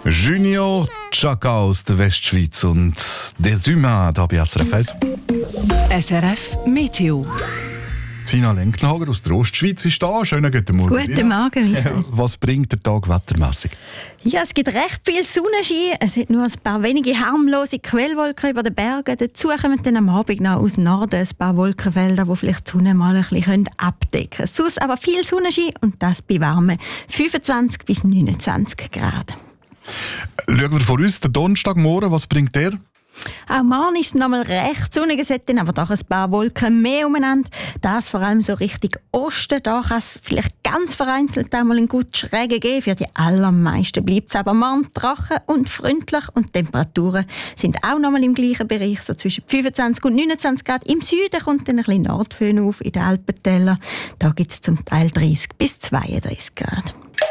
Junior Chaka aus der Westschweiz und Des Humains hier bei SRF 1. SRF Meteo. Sina Lenknhager aus der Ostschweiz ist da. Schönen guten Morgen. Guten Morgen, Michael. Was bringt der Tag wettermässig? Ja, es gibt recht viel Sonnenschein. Es hat nur ein paar wenige harmlose Quellwolken über den Bergen. Dazu kommen dann am Abend noch aus Norden ein paar Wolkenfelder, die vielleicht die Sonne mal ein bisschen abdecken können. Sonst aber viel Sonnenschein und das bei warmen 25 bis 29 Grad. Schauen wir vor uns, der Donnerstagmorgen, was bringt der? Auch morgen ist es noch mal recht sonnig, es hat dann aber doch ein paar Wolken mehr umeinander. Das vor allem so Richtung Osten. Da kann es vielleicht ganz vereinzelt einmal einen guten Schrägen geben. Für die allermeisten bleibt es aber morgen trocken und freundlich. Und die Temperaturen sind auch noch mal im gleichen Bereich, so zwischen 25 und 29 Grad. Im Süden kommt dann ein bisschen Nordföhn auf in den Alpentälern. Da gibt es zum Teil 30 bis 32 Grad.